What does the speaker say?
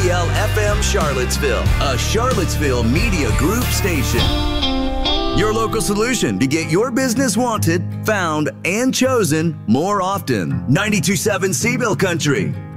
KCBL FM Charlottesville, a Charlottesville Media Group station. Your local solution to get your business wanted, found, and chosen more often. 92.7 Seabill Country.